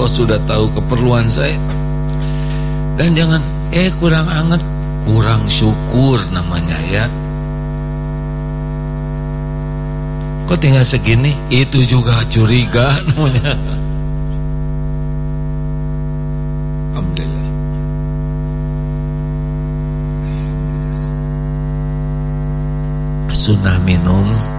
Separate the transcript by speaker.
Speaker 1: Allah sudah tahu keperluan saya. Dan jangan kurang anget, kurang syukur namanya ya. Kok tinggal segini? Itu juga curiga namanya. Alhamdulillah. Sunnah minum